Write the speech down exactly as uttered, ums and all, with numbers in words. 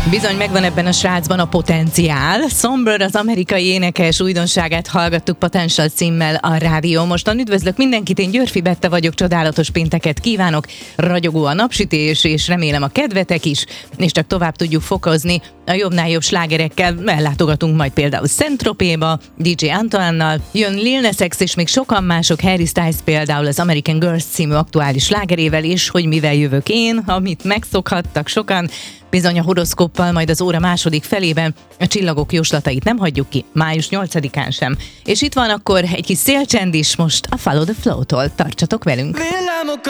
Bizony megvan ebben a srácban a potenciál. Somber, az amerikai énekes újdonságát hallgattuk Potential címmel a rádió. Mostan üdvözlök mindenkit, én Györfi Betta vagyok, csodálatos pénteket kívánok, ragyogó a napsütés, és remélem a kedvetek is, és csak tovább tudjuk fokozni a jobbnál jobb slágerekkel. Ellátogatunk majd például Saint-Tropéba, dé dzsé Antoine-nal, jön Lil Nas X és még sokan mások, Harry Styles például az American Girls című aktuális slágerével, és hogy mivel jövök én, amit megszokhattak sokan, bizony a horoszkóppal, majd az óra második felében a csillagok jóslatait nem hagyjuk ki, május nyolcadikán sem. És itt van akkor egy kis szélcsend is most a Follow the Flow-tól. Tartsatok velünk!